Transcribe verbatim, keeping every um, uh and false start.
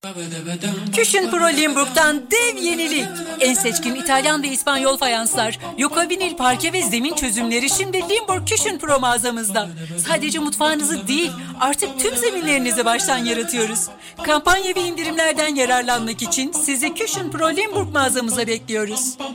Küchen Pro Limburg'dan dev yenilik. En seçkin İtalyan ve İspanyol fayanslar, Yoka vinil parke ve zemin çözümleri şimdi Limburg Küchen Pro mağazamızda. Sadece mutfağınızı değil, artık tüm zeminlerinizi baştan yaratıyoruz. Kampanya ve indirimlerden yararlanmak için sizi Küchen Pro Limburg mağazamıza bekliyoruz.